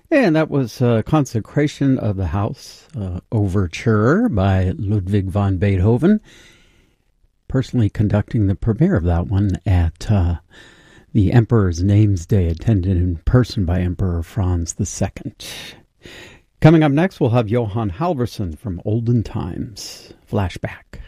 And that was Consecration of the House Overture by Ludwig van Beethoven. Personally conducting the premiere of that one at the Emperor's Names Day, attended in person by Emperor Franz II. Coming up next, we'll have Johann Halvorson from Olden Times. Flashback.